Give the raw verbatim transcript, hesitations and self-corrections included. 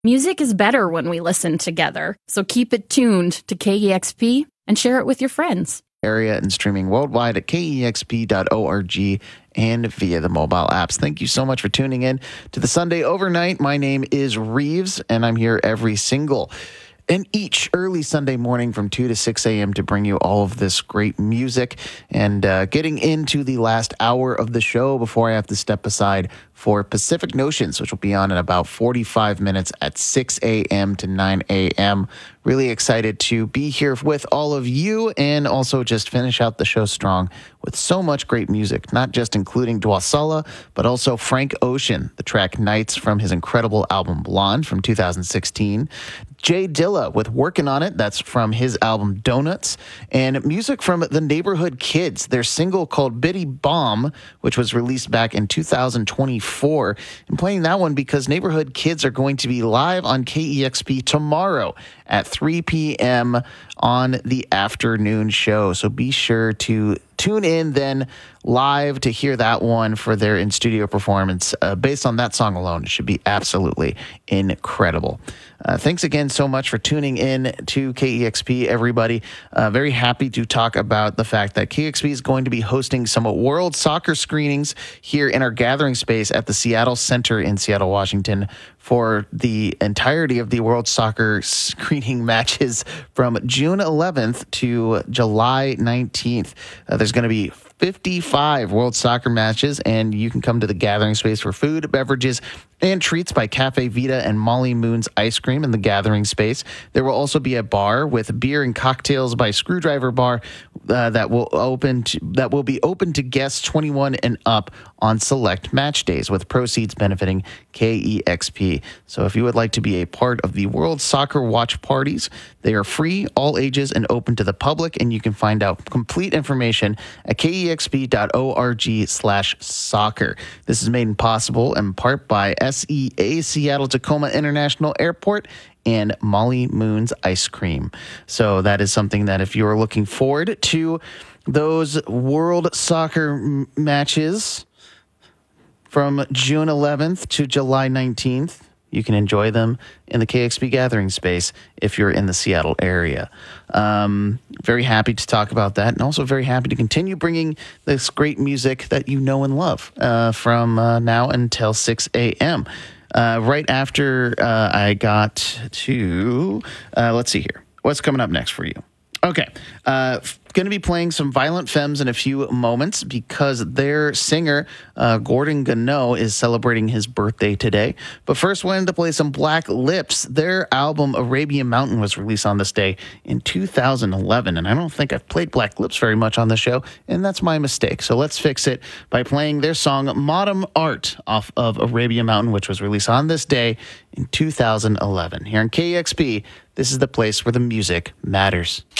Music is better when we listen together, so keep it tuned to K E X P and share it with your friends. Area and streaming worldwide at K E X P dot org and via the mobile apps. Thank you so much for tuning in to the Sunday Overnight. My name is Reeves, and I'm here every single and each early Sunday morning from two to six a.m. to bring you all of this great music. And uh, getting into the last hour of the show before I have to step aside for Pacific Notions, which will be on in about forty-five minutes at six a.m. to nine a.m. Really excited to be here with all of you and also just finish out the show strong with so much great music, not just including Dwasala, but also Frank Ocean, the track Nights from his incredible album Blonde from two thousand sixteen. Jay Dilla with Working on It, that's from his album Donuts, and music from the Neighborhood Kids, their single called Biddy Bomb, which was released back in two thousand twenty-four. I'm playing that one because Neighborhood Kids are going to be live on K E X P tomorrow at three p.m. on the afternoon show. So be sure to tune in then live to hear that one for their in-studio performance. Uh, based on that song alone, it should be absolutely incredible. Uh, thanks again so much for tuning in to K E X P, everybody. Uh, very happy to talk about the fact that K E X P is going to be hosting some World Soccer screenings here in our gathering space at the Seattle Center in Seattle, Washington, for the entirety of the World Soccer screening matches from June eleventh to July nineteenth. Uh, there's going to be fifty-five World Soccer matches, and you can come to the gathering space for food, beverages, and treats by Cafe Vita and Molly Moon's Ice Cream in the gathering space. There will also be a bar with beer and cocktails by Screwdriver Bar uh, that will open to, that will be open to guests twenty-one and up on select match days, with proceeds benefiting K E X P. So if you would like to be a part of the World Soccer Watch Parties, they are free, all ages, and open to the public, and you can find out complete information at K E X P dot org slash soccer. This is made possible in part by S E A Seattle Tacoma International Airport and Molly Moon's Ice Cream. So that is something that if you're looking forward to those World Soccer m- matches from June eleventh to July nineteenth, you can enjoy them in the K X P gathering space if you're in the Seattle area. Um, very happy to talk about that, and also very happy to continue bringing this great music that you know and love uh, from uh, now until six a.m. Uh, right after uh, I got to, uh, let's see here. What's coming up next for you? Okay. Uh, going to be playing some Violent Femmes in a few moments because their singer, uh, Gordon Gano, is celebrating his birthday today. But first, wanted to play some Black Lips. Their album Arabian Mountain was released on this day in two thousand eleven, and I don't think I've played Black Lips very much on the show, and that's my mistake. So let's fix it by playing their song Modern Art off of Arabian Mountain, which was released on this day in two thousand eleven. Here on K E X P, this is the place where the music matters.